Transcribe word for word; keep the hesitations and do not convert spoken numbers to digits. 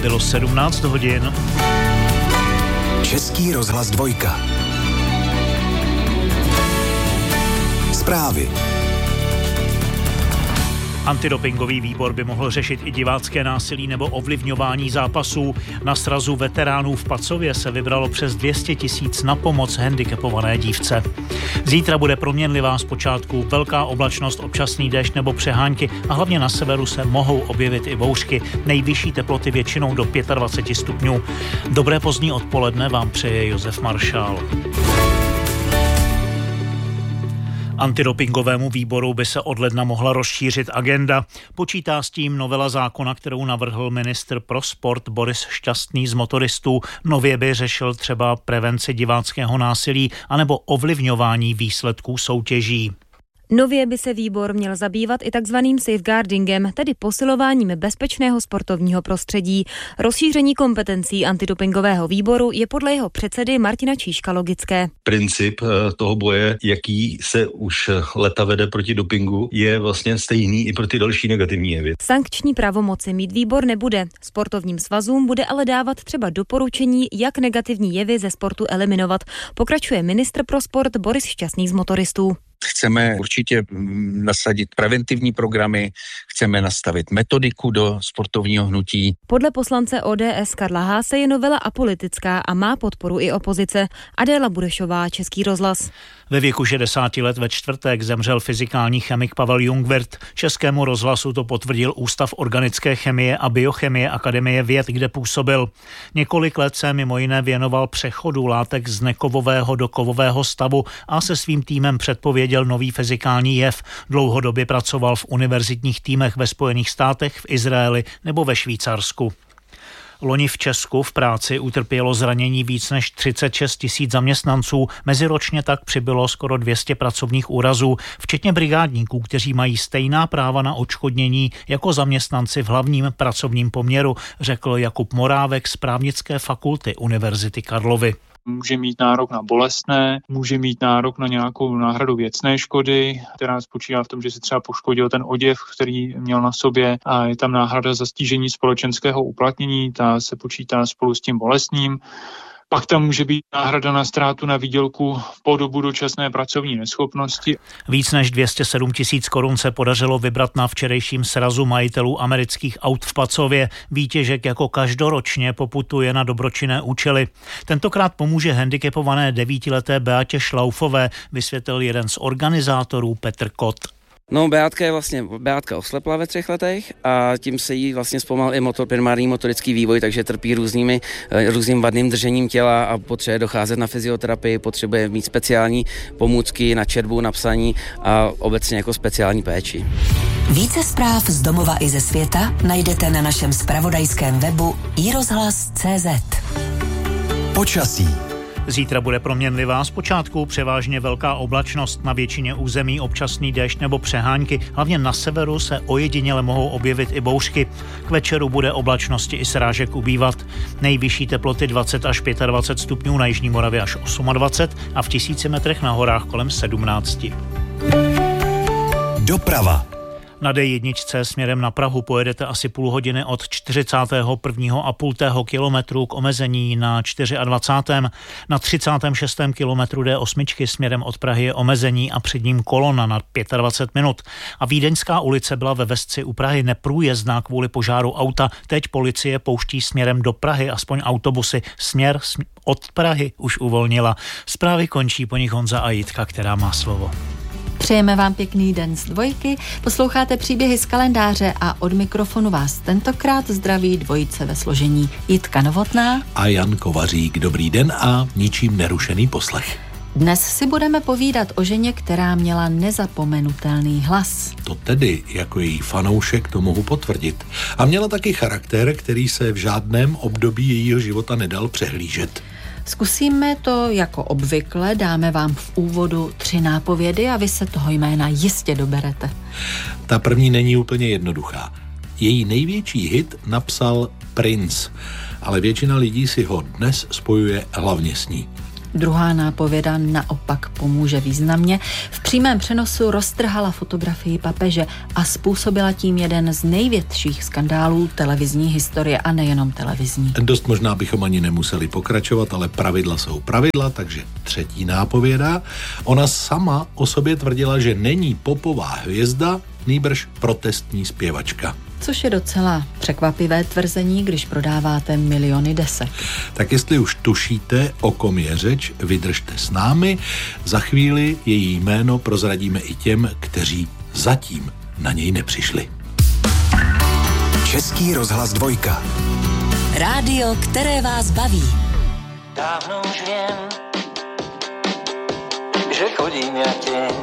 Bylo sedmnáct hodin. Český rozhlas dvojka. Zprávy. Antidopingový výbor by mohl řešit i divácké násilí nebo ovlivňování zápasů. Na srazu veteránů v Pacově se vybralo přes dvě stě tisíc na pomoc handicapované dívce. Zítra bude proměnlivá, zpočátku velká oblačnost, občasný déšť nebo přehánky a hlavně na severu se mohou objevit i bouřky. Nejvyšší teploty většinou do dvacet pět stupňů. Dobré pozdní odpoledne vám přeje Josef Maršál. Antidopingovému výboru by se od ledna mohla rozšířit agenda. Počítá s tím novela zákona, kterou navrhl ministr pro sport Boris Šťastný z motoristů. Nově by řešil třeba prevenci diváckého násilí anebo ovlivňování výsledků soutěží. Nově by se výbor měl zabývat i takzvaným safeguardingem, tedy posilováním bezpečného sportovního prostředí. Rozšíření kompetencí antidopingového výboru je podle jeho předsedy Martina Číška logické. Princip toho boje, jaký se už leta vede proti dopingu, je vlastně stejný i pro ty další negativní jevy. Sankční pravomoci mít výbor nebude. Sportovním svazům bude ale dávat třeba doporučení, jak negativní jevy ze sportu eliminovat. Pokračuje ministr pro sport Boris Šťastný z motoristů. Chceme určitě nasadit preventivní programy, chceme nastavit metodiku do sportovního hnutí. Podle poslance O D S Karla Haase je novela apolitická a má podporu i opozice. Adéla Burešová, Český rozhlas. Ve věku šedesáti let ve čtvrtek zemřel fyzikální chemik Pavel Jungwirth. Českému rozhlasu to potvrdil Ústav organické chemie a biochemie Akademie věd, kde působil. Několik let se mimo jiné věnoval přechodu látek z nekovového do kovového stavu a se svým týmem předpověděl nový fyzikální jev. Dlouhodobě pracoval v univerzitních týmech ve Spojených státech, v Izraeli nebo ve Švýcarsku. Loni v Česku v práci utrpělo zranění víc než třicet šest tisíc zaměstnanců, meziročně tak přibylo skoro dvě stě pracovních úrazů, včetně brigádníků, kteří mají stejná práva na odškodnění jako zaměstnanci v hlavním pracovním poměru, řekl Jakub Morávek z právnické fakulty Univerzity Karlovy. Může mít nárok na bolestné, může mít nárok na nějakou náhradu věcné škody, která spočívá v tom, že se třeba poškodil ten oděv, který měl na sobě, a je tam náhrada za stížení společenského uplatnění, ta se počítá spolu s tím bolestným. Pak tam může být náhrada na ztrátu na výdělku po dobu dočasné pracovní neschopnosti. Víc než dvě stě sedm tisíc korun se podařilo vybrat na včerejším srazu majitelů amerických aut v Pacově. Výtěžek jako každoročně poputuje na dobročinné účely. Tentokrát pomůže handicapované devítileté Beatě Šlaufové, vysvětlil jeden z organizátorů Petr Kot. No, Beátka je vlastně, Beátka oslepla ve třech letech a tím se jí vlastně zpomal i motor, primární motorický vývoj, takže trpí různými, různým vadným držením těla a potřebuje docházet na fyzioterapii, potřebuje mít speciální pomůcky na četbu, na psaní a obecně jako speciální péči. Více zpráv z domova i ze světa najdete na našem zpravodajském webu i rozhlas tečka cé zet. Počasí. Zítra bude proměnlivá, zpočátku převážně velká oblačnost, na většině území občasný déšť nebo přehánky, hlavně na severu se ojediněle mohou objevit i bouřky. K večeru bude oblačnosti i srážek ubývat. Nejvyšší teploty dvacet až dvacet pět stupňů, na jižní Moravě až dvacet osm a v tisíci metrech na horách kolem sedmnáct. Doprava. Na D jedna směrem na Prahu pojedete asi půl hodiny od čtyřicátého prvního a půl kilometru k omezení na dvacátém čtvrtém Na třicátém šestém kilometru D osm směrem od Prahy je omezení a před ním kolona na dvacet pět minut. A Vídeňská ulice byla ve Vesci u Prahy neprůjezdná kvůli požáru auta. Teď policie pouští směrem do Prahy, aspoň autobusy. Směr od Prahy už uvolnila. Zprávy končí, po nich Honza a Jitka, která má slovo. Přejeme vám pěkný den z dvojky, posloucháte příběhy z kalendáře a od mikrofonu vás tentokrát zdraví dvojice ve složení Jitka Novotná a Jan Kovařík. Dobrý den a ničím nerušený poslech. Dnes si budeme povídat o ženě, která měla nezapomenutelný hlas. To tedy, jako její fanoušek, to mohu potvrdit. A měla taky charakter, který se v žádném období jejího života nedal přehlížet. Zkusíme to jako obvykle, dáme vám v úvodu tři nápovědy a vy se toho jména jistě doberete. Ta první není úplně jednoduchá. Její největší hit napsal Prince, ale většina lidí si ho dnes spojuje hlavně s ní. Druhá nápověda naopak pomůže významně. V přímém přenosu roztrhala fotografii papeže a způsobila tím jeden z největších skandálů televizní historie a nejenom televizní. Dost možná bychom ani nemuseli pokračovat, ale pravidla jsou pravidla, takže třetí nápověda. Ona sama o sobě tvrdila, že není popová hvězda, nýbrž protestní zpěvačka. Což je docela překvapivé tvrzení, když prodáváte miliony desek. Tak jestli už tušíte, o kom je řeč, vydržte s námi. Za chvíli její jméno prozradíme i těm, kteří zatím na něj nepřišli. Český rozhlas dvojka. Rádio, které vás baví. Dávno už vím, že chodím jak tě.